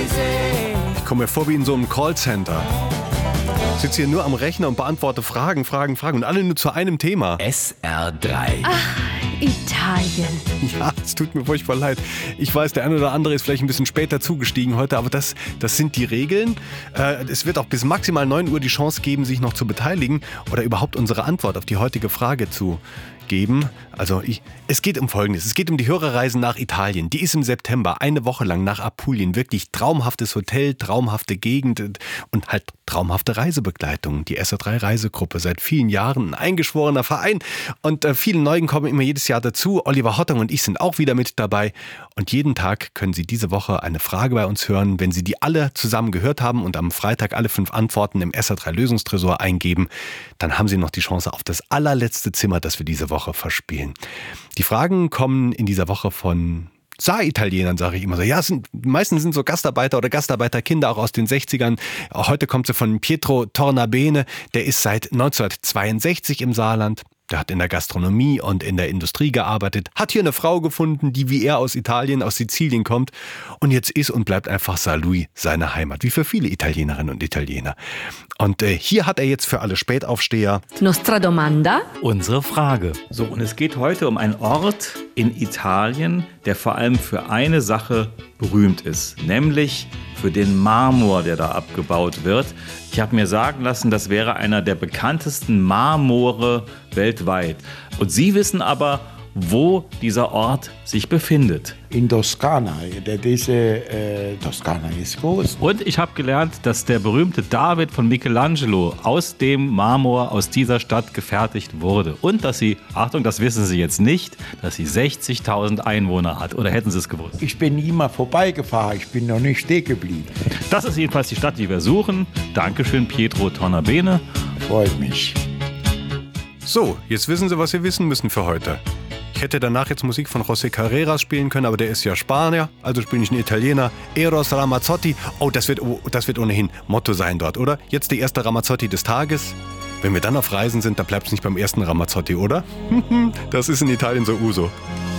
Ich komme mir vor wie in so einem Callcenter. Ich sitze hier nur am Rechner und beantworte Fragen und alle nur zu einem Thema. SR3. Ach, Italien. Ja, es tut mir furchtbar leid. Ich weiß, der eine oder andere ist vielleicht ein bisschen später zugestiegen heute, aber das sind die Regeln. Es wird auch bis maximal 9 Uhr die Chance geben, sich noch zu beteiligen oder überhaupt unsere Antwort auf die heutige Frage zu geben. Also es geht um Folgendes. Es geht um die Hörerreise nach Italien. Die ist im September, eine Woche lang nach Apulien. Wirklich traumhaftes Hotel, traumhafte Gegend und halt traumhafte Reisebegleitung. Die SR3 Reisegruppe, seit vielen Jahren ein eingeschworener Verein. Und viele Neuen kommen immer jedes Jahr dazu. Oliver Hottung und ich sind auch wieder mit dabei. Und jeden Tag können Sie diese Woche eine Frage bei uns hören. Wenn Sie die alle zusammen gehört haben und am Freitag alle 5 Antworten im SR3 Lösungstresor eingeben, dann haben Sie noch die Chance auf das allerletzte Zimmer, das wir diese Woche verspielen. Die Fragen kommen in dieser Woche von Saar-Italienern, sage ich immer so. Ja, meistens sind so Gastarbeiter oder Gastarbeiterkinder auch aus den 60ern. Heute kommt sie von Pietro Tornabene. Der ist seit 1962 im Saarland. Der hat in der Gastronomie und in der Industrie gearbeitet, hat hier eine Frau gefunden, die wie er aus Italien, aus Sizilien kommt. Und jetzt ist und bleibt einfach Saarlouis seine Heimat, wie für viele Italienerinnen und Italiener. Und hier hat er jetzt für alle Spätaufsteher Nostra domanda. Unsere Frage. So, und es geht heute um einen Ort in Italien, der vor allem für eine Sache berühmt ist, nämlich für den Marmor, der da abgebaut wird. Ich habe mir sagen lassen, das wäre einer der bekanntesten Marmore weltweit. Und Sie wissen aber, wo dieser Ort sich befindet. In Toskana. Toskana ist groß. Und ich habe gelernt, dass der berühmte David von Michelangelo aus dem Marmor aus dieser Stadt gefertigt wurde. Und dass sie, Achtung, das wissen Sie jetzt nicht, dass sie 60.000 Einwohner hat. Oder hätten Sie es gewusst? Ich bin nie mal vorbeigefahren, ich bin noch nicht stehen geblieben. Das ist jedenfalls die Stadt, die wir suchen. Dankeschön, Pietro Tornabene. Freut mich. So, jetzt wissen Sie, was Sie wissen müssen für heute. Ich hätte danach jetzt Musik von José Carreras spielen können, aber der ist ja Spanier, also spiele ich einen Italiener. Eros Ramazzotti. Oh, das wird ohnehin Motto sein dort, oder? Jetzt der erste Ramazzotti des Tages. Wenn wir dann auf Reisen sind, dann bleibt es nicht beim ersten Ramazzotti, oder? Das ist in Italien so Uso.